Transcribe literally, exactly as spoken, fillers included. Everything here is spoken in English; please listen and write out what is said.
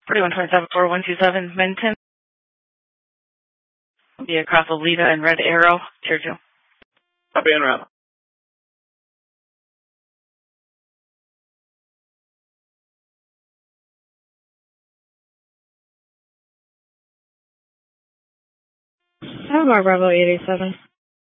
forty-one twenty-seven, four one two seven, Minton. Be across Alita and Red Arrow, tier two. Copy en route. Bravo eight eight seven.